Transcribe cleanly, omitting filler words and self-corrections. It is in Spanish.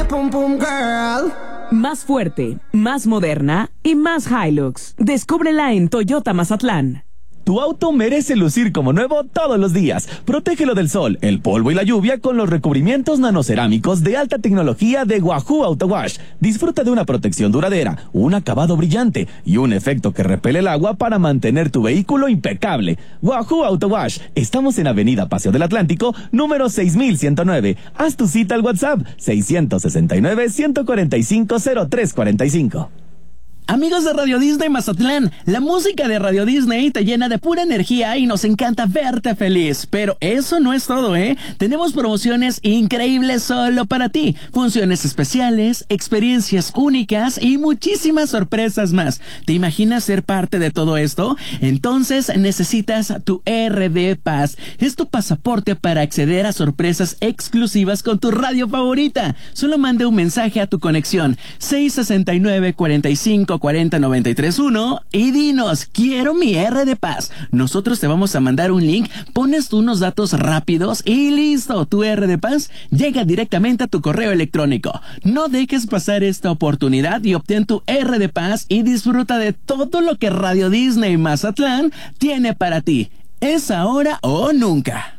pum pum girl. Más fuerte, más moderna y más Hilux. Descúbrela en Toyota Mazatlán. Tu auto merece lucir como nuevo todos los días. Protégelo del sol, el polvo y la lluvia con los recubrimientos nanocerámicos de alta tecnología de Wahoo Auto Wash. Disfruta de una protección duradera, un acabado brillante y un efecto que repele el agua para mantener tu vehículo impecable. Wahoo Auto Wash. Estamos en Avenida Paseo del Atlántico, número 6109. Haz tu cita al WhatsApp 669-145-0345. Amigos de Radio Disney Mazatlán, la música de Radio Disney te llena de pura energía y nos encanta verte feliz. Pero eso no es todo, ¿eh? Tenemos promociones increíbles solo para ti. Funciones especiales, experiencias únicas y muchísimas sorpresas más. ¿Te imaginas ser parte de todo esto? Entonces necesitas tu RD Pass. Es tu pasaporte para acceder a sorpresas exclusivas con tu radio favorita. Solo mande un mensaje a tu conexión 669-4540-931 y dinos, quiero mi RD Pass. Nosotros te vamos a mandar un link, pones unos datos rápidos y listo, tu RD Pass llega directamente a tu correo electrónico. No dejes pasar esta oportunidad y obtén tu RD Pass y disfruta de todo lo que Radio Disney Mazatlán tiene para ti. Es ahora o nunca.